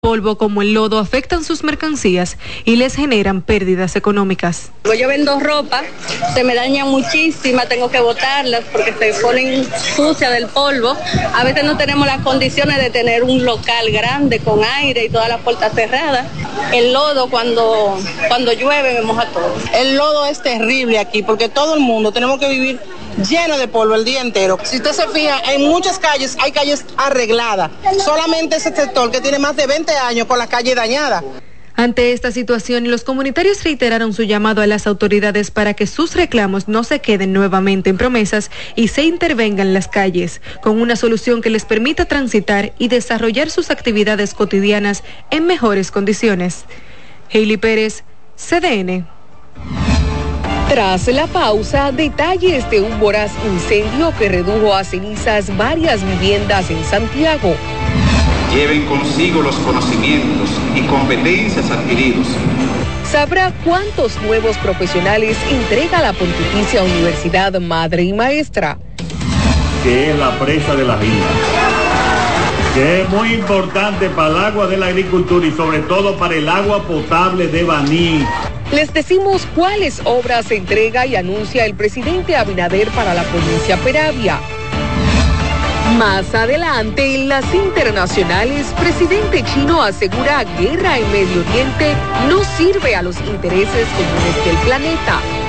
polvo como el lodo afectan sus mercancías y les generan pérdidas económicas. Yo vendo ropa, se me daña muchísima, tengo que botarlas porque se ponen sucias del polvo. A veces no tenemos las condiciones de tener un local grande con aire y todas las puertas cerradas. El lodo cuando llueve me moja todo. El lodo es terrible aquí porque todo el mundo tenemos que vivir lleno de polvo el día entero. Si usted se fija, en muchas calles hay calles arregladas. Solamente ese sector que tiene más de 20 años con la calle dañada. Ante esta situación, los comunitarios reiteraron su llamado a las autoridades para que sus reclamos no se queden nuevamente en promesas y se intervengan en las calles, con una solución que les permita transitar y desarrollar sus actividades cotidianas en mejores condiciones. Hailey Pérez, CDN. Tras la pausa, detalles de un voraz incendio que redujo a cenizas varias viviendas en Santiago. Lleven consigo los conocimientos y competencias adquiridos. Sabrá cuántos nuevos profesionales entrega la Pontificia Universidad Madre y Maestra. Que es la presa de la vida, que es muy importante para el agua de la agricultura y sobre todo para el agua potable de Baní. Les decimos cuáles obras entrega y anuncia el presidente Abinader para la provincia Peravia. Más adelante, en las internacionales, presidente chino asegura guerra en Medio Oriente no sirve a los intereses comunes del planeta.